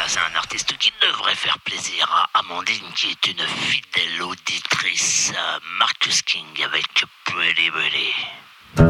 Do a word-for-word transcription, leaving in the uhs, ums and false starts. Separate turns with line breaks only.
c'est un artiste qui devrait faire plaisir à Amandine, qui est une fidèle auditrice. Marcus King avec Pretty Pretty.